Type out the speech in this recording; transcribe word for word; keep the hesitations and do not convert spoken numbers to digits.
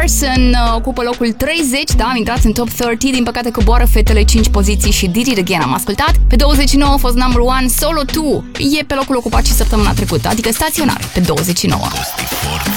Larson uh, ocupă locul treizeci, da, am intrat în top treizeci, din păcate coboară fetele cinci poziții și Did It Again am ascultat. Pe douăzeci și nouă a fost number one Solo doi, e pe locul ocupat și săptămâna trecută, adică staționar pe douăzeci și nouă.